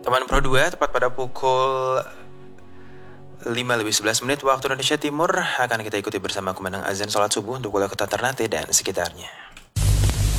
Teman Pro 2, tepat pada pukul 5:11 waktu Indonesia Timur akan kita ikuti bersama kumandang azan sholat subuh untuk wilayah kota Ternate dan sekitarnya.